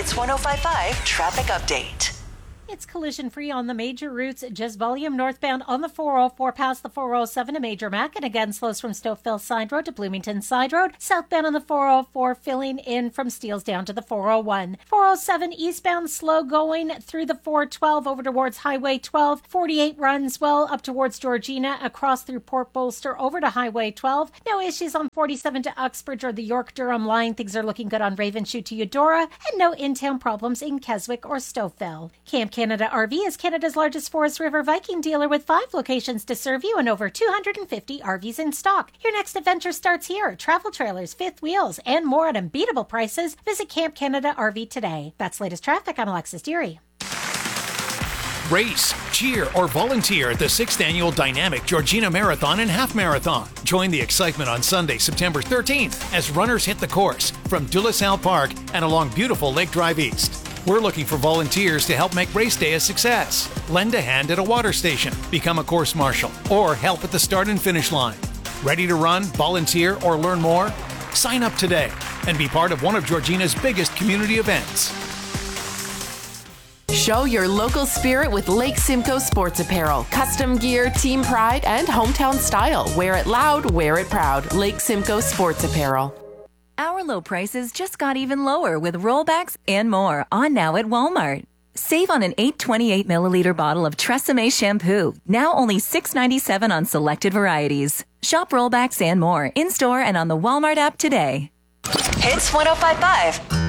Hits 105.5 Traffic Update. It's collision-free on the major routes. Just volume northbound on the 404 past the 407 to Major Mac, and again slows from Stouffville Side Road to Bloomington Side Road. Southbound on the 404 filling in from Steeles down to the 401. 407 eastbound slow going through the 412 over towards Highway 12. 48 runs well up towards Georgina, across through Port Bolster over to Highway 12. No issues on 47 to Uxbridge or the York-Durham line. Things are looking good on Ravenshoe to Eudora, and no in-town problems in Keswick or Stouffville. Camp Canada RV is Canada's largest Forest River Viking dealer with 5 locations to serve you and over 250 RVs in stock. Your next adventure starts here. Travel trailers, fifth wheels, and more at unbeatable prices. Visit Camp Canada RV today. That's latest traffic. I'm Alexis Deary. Race, cheer, or volunteer at the 6th Annual Dynamic Georgina Marathon and Half Marathon. Join the excitement on Sunday, September 13th as runners hit the course from De La Salle Park and along beautiful Lake Drive East. We're looking for volunteers to help make race day a success. Lend a hand at a water station, become a course marshal, or help at the start and finish line. Ready to run, volunteer, or learn more? Sign up today and be part of one of Georgina's biggest community events. Show your local spirit with Lake Simcoe Sports Apparel. Custom gear, team pride, and hometown style. Wear it loud, wear it proud. Lake Simcoe Sports Apparel. Our low prices just got even lower with rollbacks and more on now at Walmart. Save on an 828 milliliter bottle of Tresemme shampoo, now only $6.97 on selected varieties. Shop rollbacks and more in-store and on the Walmart app today. Hits 105.5.